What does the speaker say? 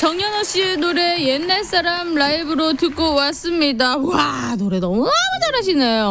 정연호 씨의 노래 옛날 사람 라이브로 듣고 왔습니다. 와, 노래 너무 잘하시네요.